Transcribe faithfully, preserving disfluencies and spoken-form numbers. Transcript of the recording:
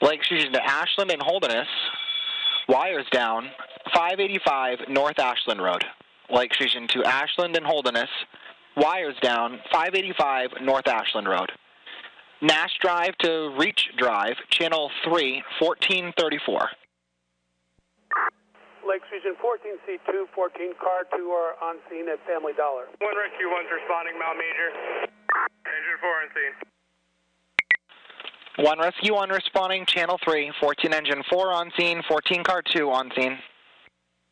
Lakes Region to Ashland and Holderness. Wires down, five eighty-five North Ashland Road. Lakes Region to Ashland and Holderness. Wires down, five eighty-five North Ashland Road. Nash Drive to Reach Drive, Channel three, fourteen thirty-four. Lakes Region fourteen C two, fourteen car two are on scene at Family Dollar. One Rescue one's responding, Mount Major. Engine four on scene. One Rescue one responding, Channel three, fourteen Engine four on scene, fourteen car two on scene.